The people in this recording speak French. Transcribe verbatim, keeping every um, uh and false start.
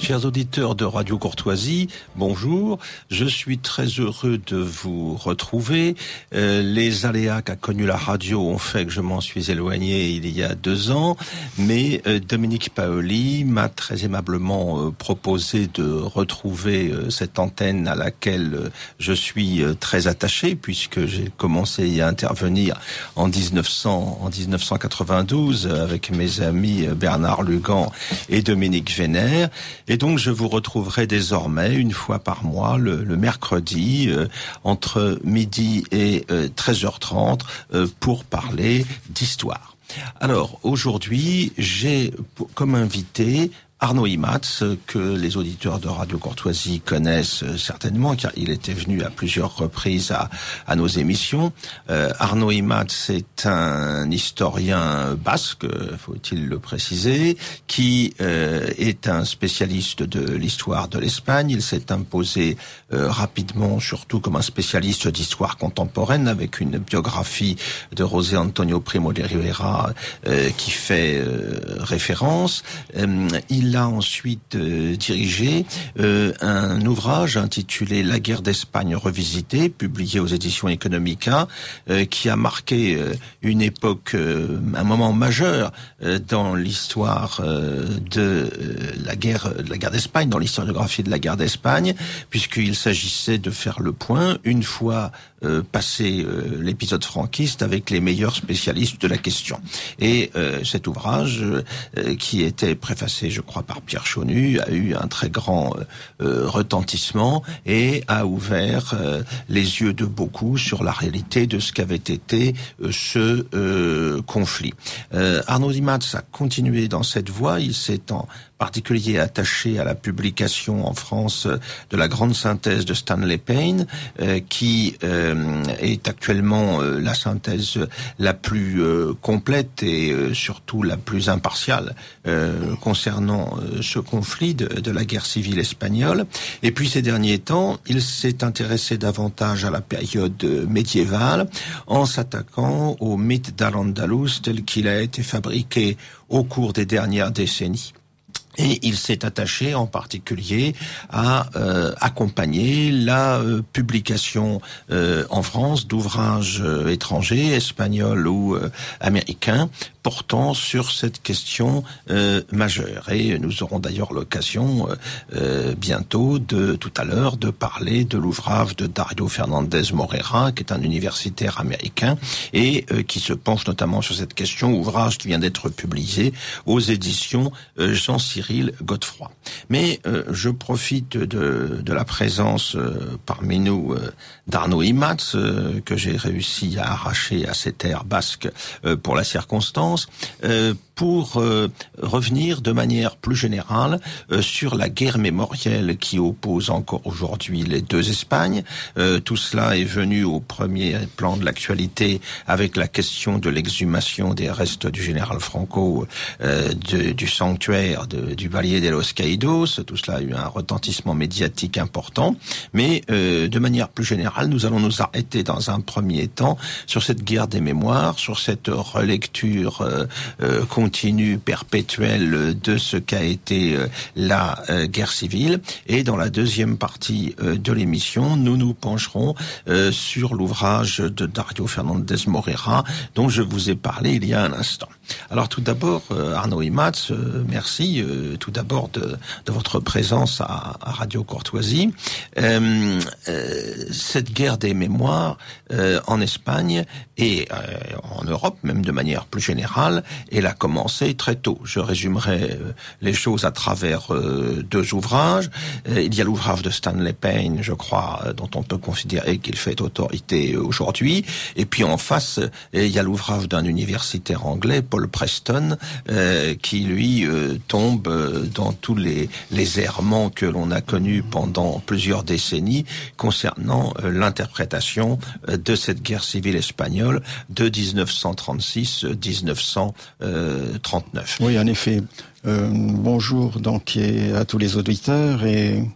Chers auditeurs de Radio Courtoisie, bonjour. Je suis très heureux de vous retrouver. Euh, les aléas qu'a connus la radio ont fait que je m'en suis éloigné il y a deux ans, mais euh, Dominique Paoli m'a très aimablement euh, proposé de retrouver euh, cette antenne à laquelle euh, je suis euh, très attaché, puisque j'ai commencé à intervenir en dix-neuf cents, en dix-neuf cent quatre-vingt-douze avec mes amis Bernard Lugan et Dominique Vénère. Et donc je vous retrouverai désormais une fois par mois, le, le mercredi, euh, entre midi et euh, treize heures trente, euh, pour parler d'histoire. Alors aujourd'hui, j'ai comme invité Arnaud Imaz, que les auditeurs de Radio Courtoisie connaissent certainement, car il était venu à plusieurs reprises à, à nos émissions. Euh, Arnaud Imaz, c'est un historien basque, faut-il le préciser, qui euh, est un spécialiste de l'histoire de l'Espagne. Il s'est imposé euh, rapidement, surtout comme un spécialiste d'histoire contemporaine, avec une biographie de José Antonio Primo de Rivera euh, qui fait euh, référence. Euh, il Il a ensuite euh, dirigé euh, un ouvrage intitulé La guerre d'Espagne revisitée, publié aux éditions Economica, euh, qui a marqué euh, une époque, euh, un moment majeur euh, dans l'histoire euh, de euh, la guerre, de la guerre d'Espagne, dans l'historiographie de la guerre d'Espagne, puisqu'il s'agissait de faire le point une fois euh, passé euh, l'épisode franquiste avec les meilleurs spécialistes de la question. Et euh, cet ouvrage, euh, qui était préfacé, je crois, par Pierre Chaunu, a eu un très grand euh, retentissement et a ouvert euh, les yeux de beaucoup sur la réalité de ce qu'avait été euh, ce euh, conflit. Euh, Arnaud Imaz a continué dans cette voie. Il s'est en particulier attaché à la publication en France de la grande synthèse de Stanley Payne, euh, qui euh, est actuellement euh, la synthèse la plus euh, complète et euh, surtout la plus impartiale euh, concernant euh, ce conflit de, de la guerre civile espagnole. Et puis ces derniers temps, il s'est intéressé davantage à la période médiévale en s'attaquant au mythe d'Al-Andalus tel qu'il a été fabriqué au cours des dernières décennies. Et il s'est attaché en particulier à euh, accompagner la euh, publication euh, en France d'ouvrages euh, étrangers, espagnols ou euh, américains, portant sur cette question euh, majeure. Et nous aurons d'ailleurs l'occasion euh, euh, bientôt, de tout à l'heure, de parler de l'ouvrage de Dario Fernandez Morera, qui est un universitaire américain et euh, qui se penche notamment sur cette question, ouvrage qui vient d'être publié aux éditions euh, Jean-Cyril Godefroy. Mais euh, je profite de, de la présence euh, parmi nous euh, d'Arnaud Imaz, euh, que j'ai réussi à arracher à cette air basque euh, pour la circonstance, euh, pour euh, revenir de manière plus générale euh, sur la guerre mémorielle qui oppose encore aujourd'hui les deux Espagnes. Euh, tout cela est venu au premier plan de l'actualité avec la question de l'exhumation des restes du général Franco euh, de, du sanctuaire de, du Valle de los Caídos. Tout cela a eu un retentissement médiatique important. Mais euh, de manière plus générale, nous allons nous arrêter dans un premier temps sur cette guerre des mémoires, sur cette relecture euh, euh, continue, perpétuelle de ce qu'a été euh, la euh, guerre civile. Et dans la deuxième partie euh, de l'émission, nous nous pencherons euh, sur l'ouvrage de Dario Fernandez Morera, dont je vous ai parlé il y a un instant. Alors tout d'abord, euh, Arnaud Imaz, euh, merci euh, tout d'abord de, de votre présence à, à Radio Courtoisie. Euh, euh, cette guerre des mémoires euh, en Espagne et euh, en Europe, même de manière plus générale, elle a commencé très tôt. Je résumerai euh, les choses à travers euh, deux ouvrages. Euh, il y a l'ouvrage de Stanley Payne, je crois, euh, dont on peut considérer qu'il fait autorité aujourd'hui. Et puis en face, euh, il y a l'ouvrage d'un universitaire anglais, Paul Preston, euh, qui lui euh, tombe euh, dans tous les, les errements que l'on a connus pendant plusieurs décennies concernant euh, l'interprétation euh, de cette guerre civile espagnole de dix-neuf cent trente-six à dix-neuf cent trente-neuf. Oui, en effet. Euh, bonjour donc et à tous les auditeurs et